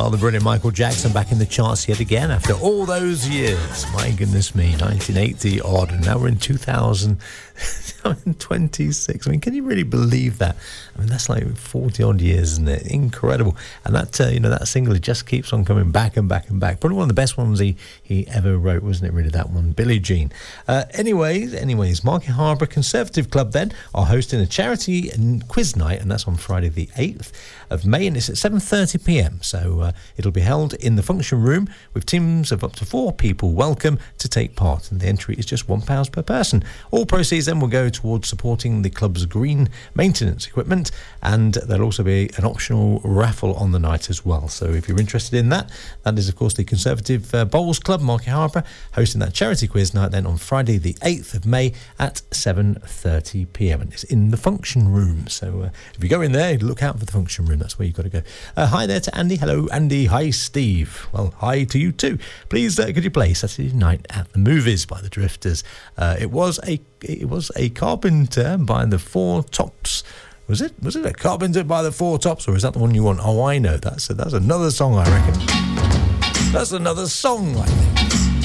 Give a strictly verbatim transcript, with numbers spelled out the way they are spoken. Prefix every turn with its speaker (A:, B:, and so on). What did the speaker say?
A: Well, the brilliant Michael Jackson back in the charts yet again after all those years. My goodness me, nineteen eighty odd, and now we're in two thousand twenty-six. I mean, can you really believe that? I mean, that's like forty odd years, isn't it? Incredible. And that, uh, you know, that single, it just keeps on coming back and back and back. Probably one of the best ones he, he ever wrote, wasn't it, really, that one? Billie Jean. Uh, anyways, anyways, Market Harborough Conservative Club then are hosting a charity quiz night, and that's on Friday the eighth of May, and it's at seven thirty p m. So uh, it'll be held in the function room with teams of up to four people welcome to take part, and the entry is just one pound per person. All proceeds then will go towards supporting the club's green maintenance equipment, and there'll also be an optional raffle on the night as well. So if you're interested in that, that is of course the Conservative uh, Bowls Club, Market Harborough, hosting that charity quiz night then on Friday the eighth of May at seven thirty p m, and it's in the function room. So uh, if you go in there, look out for the function room. That's where you've got to go. Uh, hi there to Andy. Hello, Andy. Hi, Steve. Well, hi to you too. Please, uh, could you play Saturday Night at the Movies by the Drifters? Uh, it was a it was a Carpenter by the Four Tops. Was it? Was it a Carpenter by the Four Tops, or is that the one you want? Oh, I know. That's a, that's another song, I reckon. That's another song, I think.